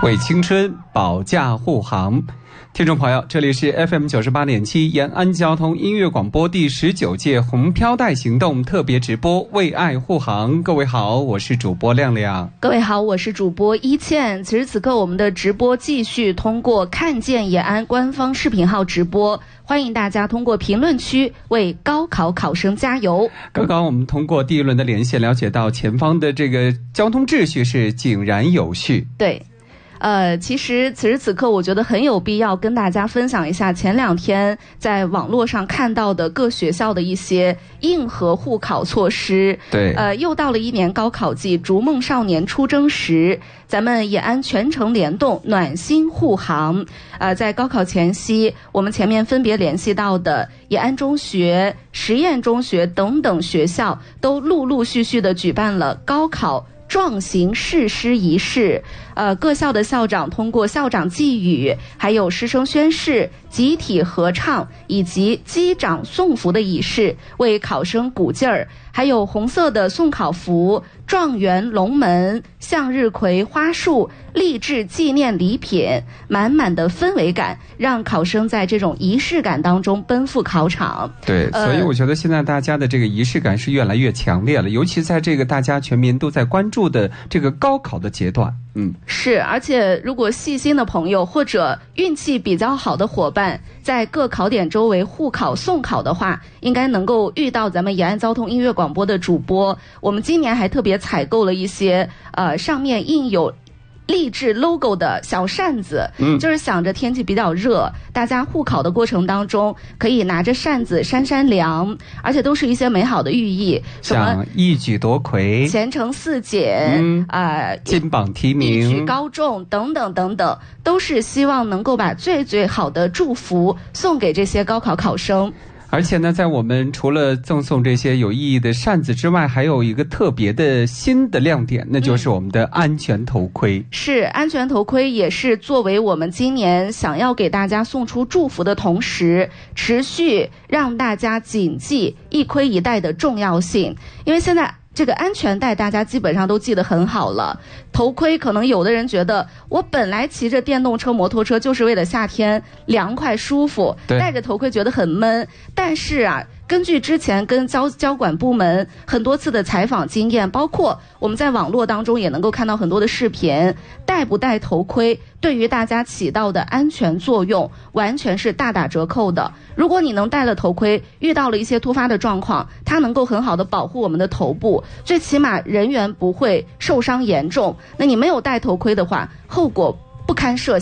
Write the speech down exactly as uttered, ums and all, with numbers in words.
为青春保驾护航。听众朋友，这里是 F M 九十八点七延安交通音乐广播第十九届红飘带行动特别直播，为爱护航。各位好，我是主播亮亮。 各位好，我是主播一倩。此时此刻，我们的直播继续通过看见延安官方视频号直播，欢迎大家通过评论区为高考考生加油。 刚刚我们通过第一轮的连线了解到，前方的这个交通秩序是井然有序。 对。呃，其实此时此刻，我觉得很有必要跟大家分享一下前两天在网络上看到的各学校的一些硬核护考措施。 对， 呃，又到了一年高考季，逐梦少年出征时，咱们延安全程联动，暖心护航。呃，在高考前夕，我们前面分别联系到的延安中学、实验中学等等学校，都陆陆续续的举办了高考壮行誓师仪式。呃，各校的校长通过校长寄语，还有师生宣誓、集体合唱以及击掌送福的仪式，为考生鼓劲儿。还有红色的送考服、状元龙门、向日葵花束、励志纪念礼品，满满的氛围感，让考生在这种仪式感当中奔赴考场。 对，所以我觉得现在大家的这个仪式感是越来越强烈了，尤其在这个大家全民都在关注的这个高考的阶段。嗯， 是，而且如果细心的朋友或者运气比较好的伙伴，在各考点周围护考送考的话，应该能够遇到咱们延安交通音乐广播的主播。我们今年还特别采购了一些呃上面印有励志 logo 的小扇子，嗯，就是想着天气比较热，大家护考的过程当中可以拿着扇子扇扇凉，而且都是一些美好的寓意， 像一举夺魁、 前程似锦，嗯，呃， 金榜题名、 一举高中等等等等，都是希望能够把最最好的祝福送给这些高考考生。 而且呢，在我们除了赠送这些有意义的扇子之外，还有一个特别的新的亮点，那就是我们的安全头盔。 嗯、是，安全头盔也是作为我们今年想要给大家送出祝福的同时，持续让大家谨记一盔一带的重要性。因为现在这个安全带大家基本上都记得很好了，头盔可能有的人觉得我本来骑着电动车摩托车就是为了夏天凉快舒服，戴着头盔觉得很闷，但是啊，根据之前跟交交管部门很多次的采访经验，包括我们在网络当中也能够看到很多的视频，戴不戴头盔对于大家起到的安全作用完全是大打折扣的。如果你能戴了头盔，遇到了一些突发的状况，它能够很好的保护我们的头部，最起码人员不会受伤严重。那你没有戴头盔的话，后果不堪设